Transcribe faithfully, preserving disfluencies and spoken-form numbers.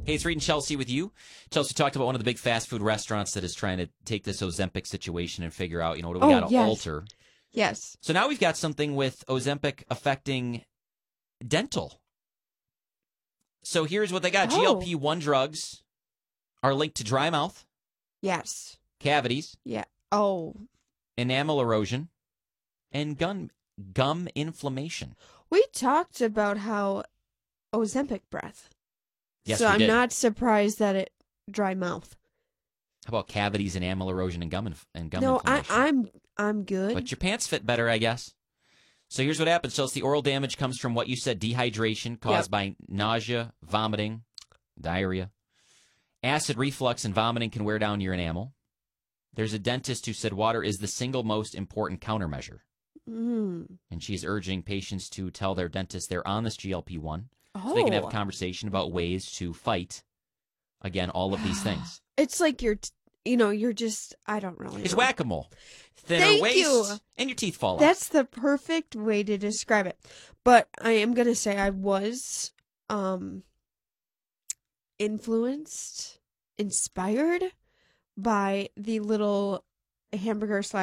Hey, it's Reed and Chelsea with you. Chelsea talked about one of the big fast food restaurants that is trying to take this Ozempic situation and figure out, you know, what do we Oh, got to yes. alter? Yes. So now we've got something with Ozempic affecting dental. So here's what they got. Oh. G L P one drugs are linked to dry mouth, Yes. cavities, Yeah. Oh. enamel erosion, and gum, gum inflammation. We talked about how Ozempic breath. Yes, so we I'm did. not surprised that it dry mouth. How about cavities, enamel erosion, and gum, inf- and gum No, I, inflammation? I'm I'm good. But your pants fit better, I guess. So here's what happens. So it's the oral damage comes from what you said, dehydration caused Yep. by nausea, vomiting, diarrhea. Acid reflux and vomiting can wear down your enamel. There's a dentist who said water is the single most important countermeasure. Mm. And she's urging patients to tell their dentist they're on this G L P one Oh. so they can have a conversation about ways to fight, again, all of these things. It's like you're, t- you know, you're just, I don't really It's know. whack-a-mole. Thinner Thank waist, you. and your teeth fall out. That's the perfect way to describe it. But I am going to say I was um influenced, inspired by the little hamburger slash